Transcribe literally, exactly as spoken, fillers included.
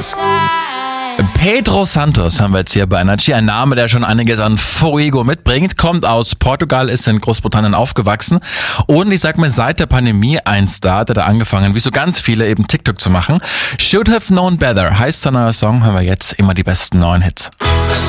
Pedro Santos haben wir jetzt hier bei Energy. Ein Name, der schon einiges an Fuego mitbringt. Kommt aus Portugal, ist in Großbritannien aufgewachsen. Und ich sag mal, seit der Pandemie ein Star, der da angefangen, wie so ganz viele, eben TikTok zu machen. Should Have Known Better heißt sein neuer Song. Haben wir jetzt immer die besten neuen Hits.